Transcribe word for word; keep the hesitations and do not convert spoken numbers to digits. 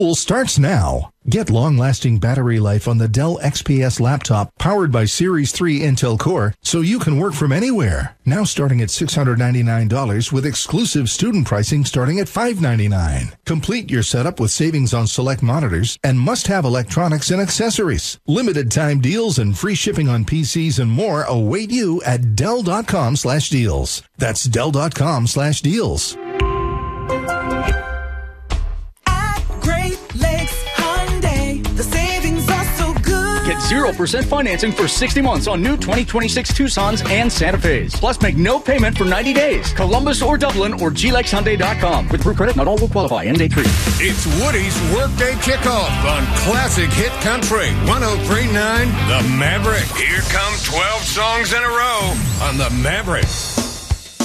Starts now. Get long-lasting battery life on the Dell X P S laptop powered by Series three Intel Core so you can work from anywhere. Now starting at six hundred ninety-nine dollars with exclusive student pricing starting at five hundred ninety-nine dollars. Complete your setup with savings on select monitors and must-have electronics and accessories. Limited time deals and free shipping on P Cs and more await you at Dell.com slash deals. That's Dell.com slash deals. Get zero percent financing for sixty months on new twenty twenty-six Tucsons and Santa Fe's. Plus, make no payment for ninety days. Columbus or Dublin or G Lex Hyundai dot com. With Proof Credit, not all will qualify. End date free. It's Woody's Workday Kickoff on Classic Hit Country one oh three point nine The Maverick. Here come twelve songs in a row on The Maverick.